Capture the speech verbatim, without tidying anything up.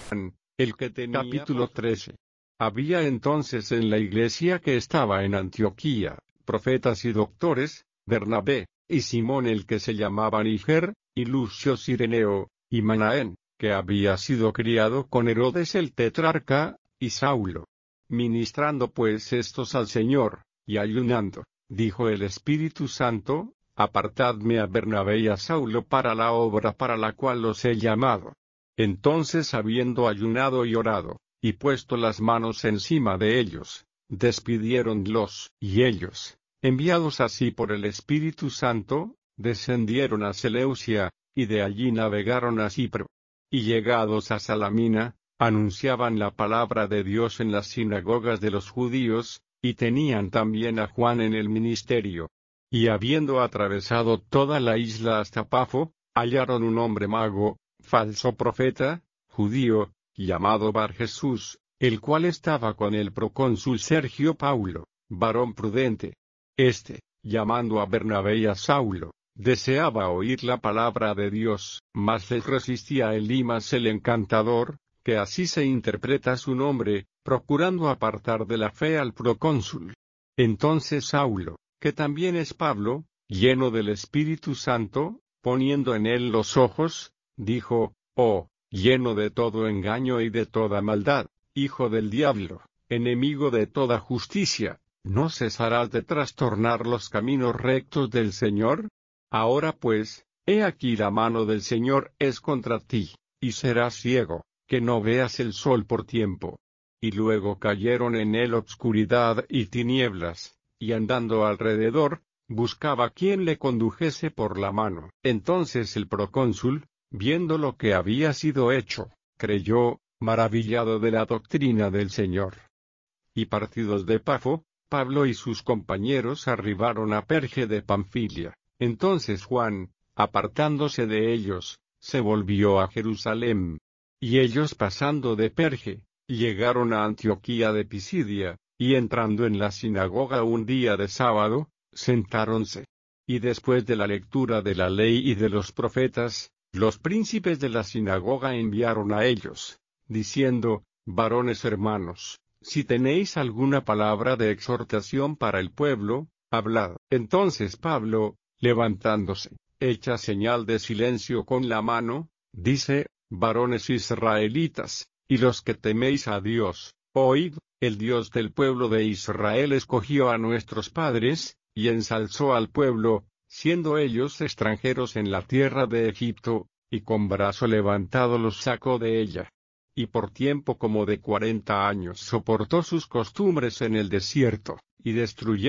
El que tenía Capítulo trece. Había entonces en la iglesia que estaba en Antioquía, profetas y doctores, Bernabé, y Simón el que se llamaba Níger, y Lucio Cireneo, y Manaén, que había sido criado con Herodes el tetrarca, y Saulo. Ministrando pues estos al Señor, y ayunando, dijo el Espíritu Santo, apartadme a Bernabé y a Saulo para la obra para la cual los he llamado. Entonces habiendo ayunado y orado, y puesto las manos encima de ellos, despidiéronlos, y ellos, enviados así por el Espíritu Santo, descendieron a Seleucia, y de allí navegaron a Cipro. Y llegados a Salamina, anunciaban la palabra de Dios en las sinagogas de los judíos, y tenían también a Juan en el ministerio. Y habiendo atravesado toda la isla hasta Pafo, hallaron un hombre mago, falso profeta, judío, llamado Bar Jesús, el cual estaba con el procónsul Sergio Paulo, varón prudente. Este, llamando a Bernabé y a Saulo, deseaba oír la palabra de Dios, mas les resistía Elimas el encantador, que así se interpreta su nombre, procurando apartar de la fe al procónsul. Entonces Saulo, que también es Pablo, lleno del Espíritu Santo, poniendo en él los ojos, dijo, oh, lleno de todo engaño y de toda maldad, hijo del diablo, enemigo de toda justicia, ¿no cesarás de trastornar los caminos rectos del Señor? Ahora pues, he aquí la mano del Señor es contra ti, y serás ciego, que no veas el sol por tiempo. Y luego cayeron en él obscuridad y tinieblas, y andando alrededor, buscaba quien le condujese por la mano. Entonces el procónsul, viendo lo que había sido hecho, creyó, maravillado de la doctrina del Señor. Y partidos de Pafo, Pablo y sus compañeros arribaron a Perge de Panfilia. Entonces Juan, apartándose de ellos, se volvió a Jerusalén. Y ellos pasando de Perge, llegaron a Antioquía de Pisidia, y entrando en la sinagoga un día de sábado, sentáronse. Y después de la lectura de la ley y de los profetas, los príncipes de la sinagoga enviaron a ellos, diciendo, varones hermanos, si tenéis alguna palabra de exhortación para el pueblo, hablad. Entonces Pablo, levantándose, hecha señal de silencio con la mano, dice, varones israelitas, y los que teméis a Dios, oíd, el Dios del pueblo de Israel escogió a nuestros padres, y ensalzó al pueblo, siendo ellos extranjeros en la tierra de Egipto, y con brazo levantado los sacó de ella. Y por tiempo como de cuarenta años soportó sus costumbres en el desierto, y destruyó